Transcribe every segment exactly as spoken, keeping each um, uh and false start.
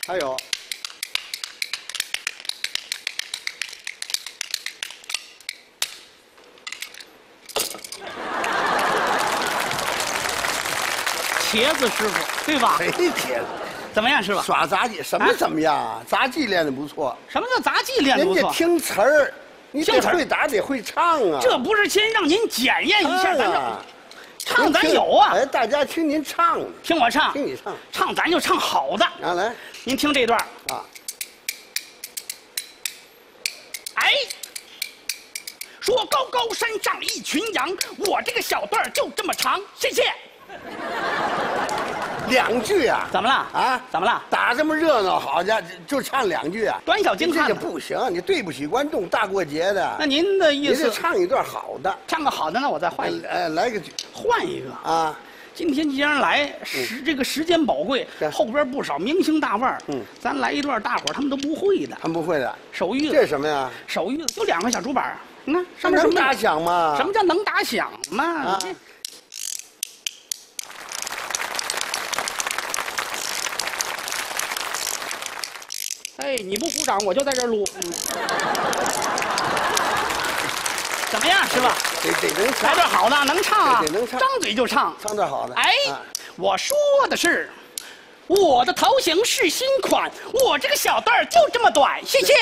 还有。 茄子师傅，对吧？ 谁茄子？ 怎么样，师傅？ 耍杂技什么怎么样啊？杂技练的不错。 什么叫杂技练的不错？ 人家听词儿，你得听词儿会打，得会唱啊。 这不是先让您检验一下，咱啊这唱咱有啊。 哎，大家听您唱， 听我唱， 听你唱， 唱咱就唱好的。 啊来， 您听这段啊。 哎。 说高高山上一群羊，我这个小段就这么长，谢谢。 两句啊？ 怎么了？ 啊？ 怎么了？ 打这么热闹，好家伙，就唱两句啊？ 短小精悍。 这个不行，你对不起观众，大过节的。 那您的意思？ 你得唱一段好的。 唱个好的，那我再换一个。 哎，来个句， 换一个啊。 今天既然来，时这个时间宝贵，后边不少明星大腕儿，嗯，咱来一段大伙儿他们都不会的。 他们不会的。 手玉子。 这是什么呀？ 手玉子就两个小竹板。 你看上面能打响吗？ 什么叫能打响嘛？啊、哎，你不鼓掌，我就在这儿撸。嗯、怎么样，师傅？ 得得能唱， 来段好的，能唱啊？ 得能唱， 张嘴就唱， 唱段好的。 哎，啊、我说的是。 我的头型是新款，我这个小段儿就这么短，谢谢。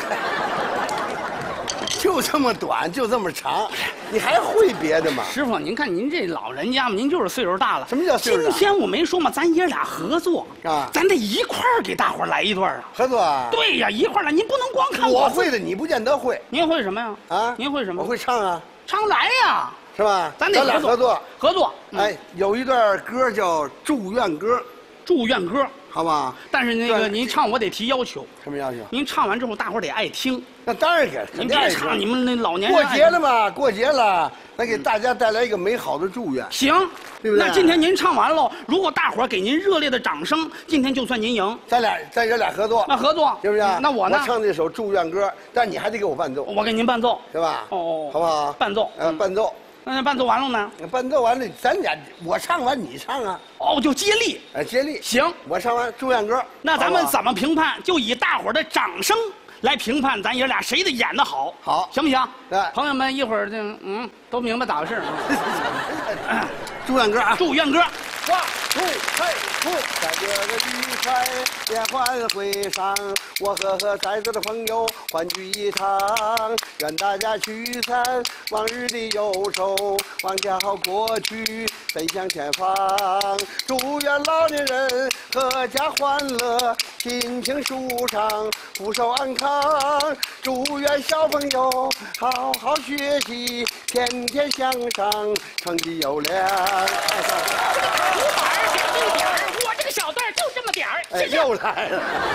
就这么短，就这么长，你还会别的吗？ 师傅，您看您这老人家嘛，您就是岁数大了。 什么叫岁数大？ 今天我没说嘛，咱爷俩合作啊， 咱得一块儿给大伙儿来一段啊。 合作啊？ 对呀，一块儿来，您不能光看我。 我会的，你不见得会。 您会什么呀？ 啊， 您会什么？ 我会唱啊。 唱来呀， 是吧？ 咱得俩合作。 合作。 哎，有一段歌叫《祝愿歌》。 祝愿歌。 好吧， 但是那个您唱我得提要求。 什么要求？ 您唱完之后，大伙儿得爱听。 那当然给。 您别唱你们那老年人。过节了嘛，过节了，咱给大家带来一个美好的祝愿。 行， 对不对？ 那今天您唱完了，如果大伙儿给您热烈的掌声，今天就算您赢。 咱俩咱爷俩合作。 那合作是不是？ 那我呢？ 我唱这首祝愿歌，但你还得给我伴奏。 我给您伴奏， 是吧？ 哦， 好不好？ 伴奏， 嗯，伴奏。 那伴奏完了呢？ 伴奏完了，咱俩我唱完你唱啊。 哦，就接力。 哎，接力。 行， 我唱完祝愿歌。 那咱们怎么评判？就以大伙儿的掌声来评判，咱爷俩谁的演的好。 好， 行不行？ 对， 朋友们一会儿就嗯都明白咋回事。 祝愿歌啊！ 祝愿歌。 哇，嘿，嘿，嘿，在这个愉快联欢会上，我和和在座的朋友欢聚一堂，愿大家驱散往日的忧愁，忘掉过去，奔向前方。祝愿老年人阖家欢乐，心情舒畅，福寿安康。祝愿小朋友好好学习，天天向上，成绩优良。 鼓板儿点对点儿，我这个小段就这么点儿，谢谢。 又来了。